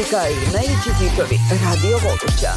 muzika i najveći hitovi Radio Vogoća.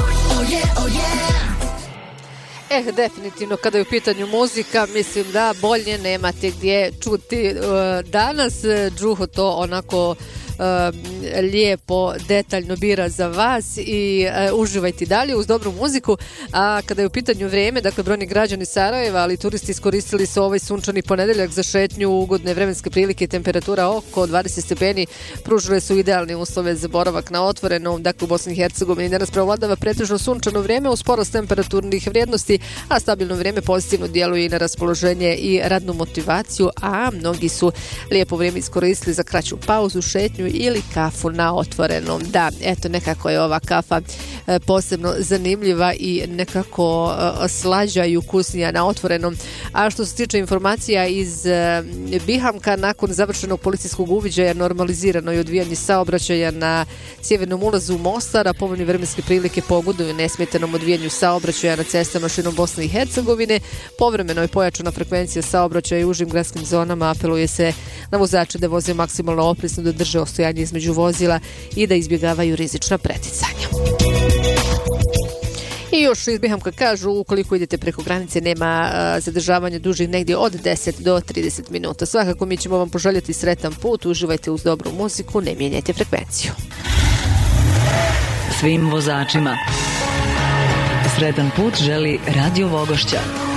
Definitivno kada je u pitanju muzika, mislim da bolje nemate gdje čuti danas. Džuho to onako lijepo, detaljno bira za vas i uživajte dalje uz dobru muziku. A kada je u pitanju vrijeme, dakle brojni građani Sarajeva, ali turisti iskoristili su ovaj sunčani ponedeljak za šetnju, ugodne vremenske prilike i temperatura oko 20 stepeni pružile su idealne uslove za boravak na otvorenom. Dakle u Bosni i Hercegovini danas preovladava pretežno sunčano vrijeme uz porast temperaturnih vrijednosti, a stabilno vrijeme pozitivno djeluje i na raspoloženje i radnu motivaciju, a mnogi su lijepo vrijeme iskoristili za kraću pauzu, šetnju ili kafu na otvorenom. Da, eto, nekako je ova kafa posebno zanimljiva i nekako slađa i ukusnija na otvorenom. A što se tiče informacija iz Bihamka, nakon završenog policijskog uviđaja normalizirano je odvijanje saobraćaja na sjevernom ulazu Mostara. Povoljne vremenske prilike pogoduju nesmetanom odvijanju saobraćaja na cestama širom Bosne i Hercegovine. Povremeno je pojačana frekvencija saobraćaja u užim gradskim zonama. Apeluje se na vozače da voze maksimalno oprezno, da drže ostojanje između vozila i da izbjegavaju rizična preticanja. I još iz Bihamka kažu, ukoliko idete preko granice nema zadržavanja dužih negdje od 10 do 30 minuta. Svakako mi ćemo vam poželjeti sretan put, uživajte uz dobru muziku, ne mijenjajte frekvenciju. Svim vozačima sretan put želi Radio Vogošća.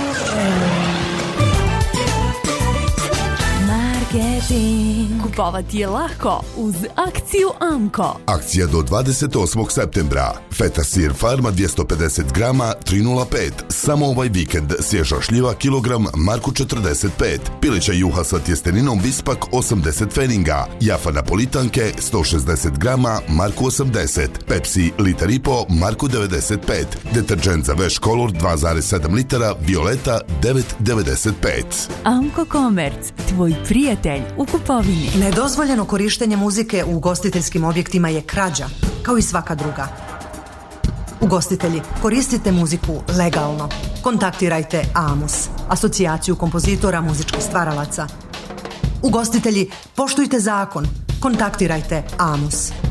Kupovati je lako uz akciju Amko. Akcija do 28. septembra. Feta sir Farma 250 grama 305. Samo ovaj vikend. Svježa šljiva kilogram Marku 45. Pileća juha sa tjesteninom Vispak 80 feninga. Jafa napolitanke 160 grama Marku 80. Pepsi liter i po Marku 95. Deterđent za veš kolor 2,7 litara Violeta 9,95. Amko Komerc, tvoj prijatelj u kupovini. Nedozvoljeno korištenje muzike u ugostiteljskim objektima je krađa, kao i svaka druga. Ugostitelji, koristite muziku legalno. Kontaktirajte AMUS, asocijaciju kompozitora muzičkih stvaralaca. Ugostitelji, poštujte zakon. Kontaktirajte AMUS.